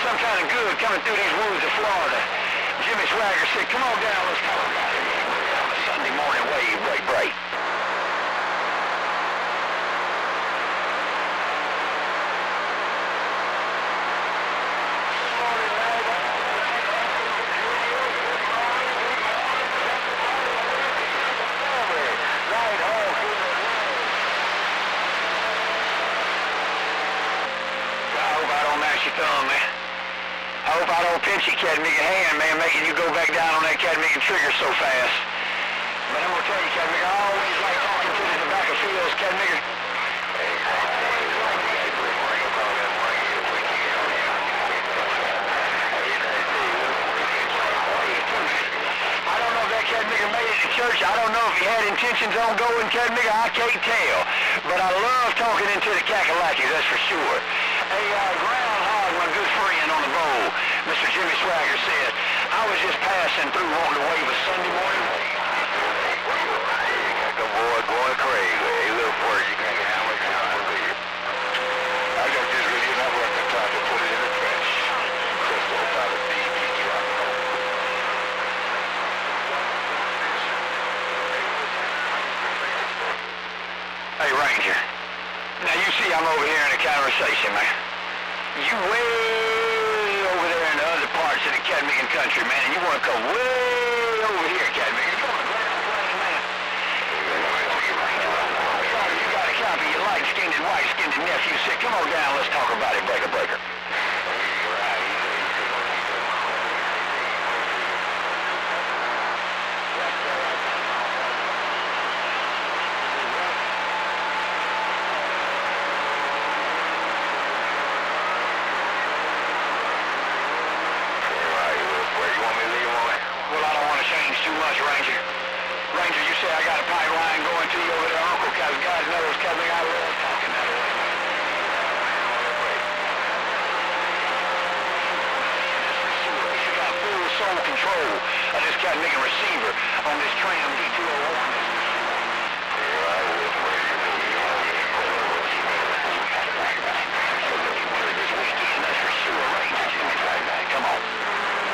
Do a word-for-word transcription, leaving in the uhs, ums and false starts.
some kind of good coming through these woods of Florida. Jimmy Swagger said, come on down, let's talk about it. On a Sunday morning wave break break. Thumb, man. I hope I don't pinch your Cat Mickey hand, man, making you go back down on that Cat Mickey trigger so fast. But I'm gonna tell you, Cat Mickey, I always like talking to the tobacco fields, Cat Mickey. I don't know if that Cat Mickey made it to church. I don't know if he had intentions on going, Cat Mickey. I can't tell. But I love talking into the Kakalakis, that's for sure. A uh, groundhog, my good friend on the bowl, Mister Jimmy Swagger said, I was just passing through wanting to wave a Sunday morning. The boy going crazy. Hey, little boy, you can't get how much time to be here. I got this really enough work to time to put it in the trash. Just so about a D P drop. Hey, Ranger. Now, you see I'm over here in a conversation, man. You way over there in the other parts of the Cat Mickey country, man, and you want to come way over here, Cat Mickey. You want to ground plane, man. You got a copy of your light-skinned and white-skinned nephew said, come on down, let's talk about it, breaker, breaker. Too much, Ranger. Ranger, you say I got a pipeline going to you over there, Uncle, because God knows, Kevin, I love talking that way. You got full soul control of this Cat Mickey receiver on this Tram D two oh one.